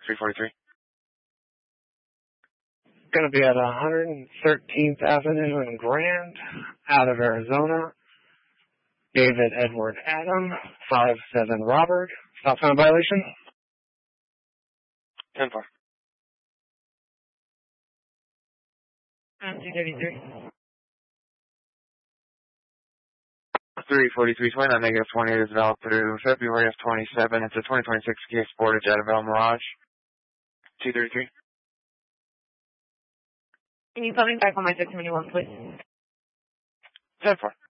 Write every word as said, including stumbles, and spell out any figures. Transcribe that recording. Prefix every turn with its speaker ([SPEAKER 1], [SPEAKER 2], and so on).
[SPEAKER 1] three forty-three.
[SPEAKER 2] Going to be at one hundred thirteenth Avenue in Grand, out of Arizona. David Edward Adam, five seven Robert. Stop sign violation?
[SPEAKER 1] ten four.
[SPEAKER 3] two thirty-three.
[SPEAKER 1] three forty-three, twenty-nine negative twenty-eight is valid through February of twenty-seven. It's a twenty twenty-six Kia Sportage out of El Mirage. two thirty-three.
[SPEAKER 3] Can you put me back on my six twenty-one, please?
[SPEAKER 1] ten four.